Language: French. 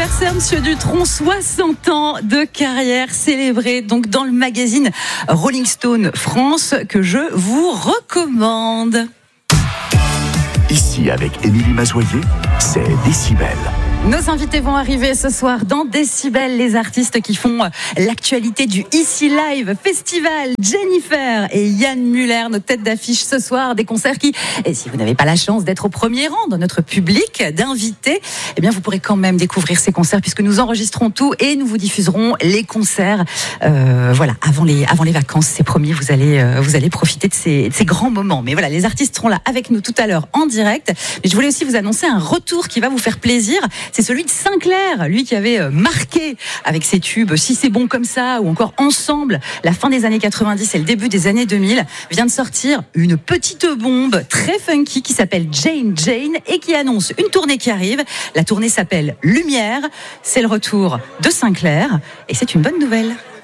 anniversaire, Monsieur Dutronc, 60 ans de carrière célébrée donc dans le magazine Rolling Stone France que je vous recommande. Ici, avec Émilie Mazoyer, c'est Décibel. Nos invités vont arriver ce soir dans Décibel, les artistes qui font l'actualité du Ici Live Festival. Jennifer et Yann Muller, nos têtes d'affiche ce soir, des concerts qui, et si vous n'avez pas la chance d'être au premier rang dans notre public d'invités, eh bien vous pourrez quand même découvrir ces concerts puisque nous enregistrons tout et nous vous diffuserons les concerts avant les vacances, c'est promis, vous allez profiter de ces grands moments. Mais voilà, les artistes seront là avec nous tout à l'heure en direct. Mais je voulais aussi vous annoncer un retour qui va vous faire plaisir. C'est celui de Sinclair, lui qui avait marqué avec ses tubes Si c'est bon comme ça ou encore Ensemble, la fin des années 90 et le début des années 2000, vient de sortir une petite bombe très funky qui s'appelle Jane et qui annonce une tournée qui arrive. La tournée s'appelle Lumière, c'est le retour de Sinclair et c'est une bonne nouvelle.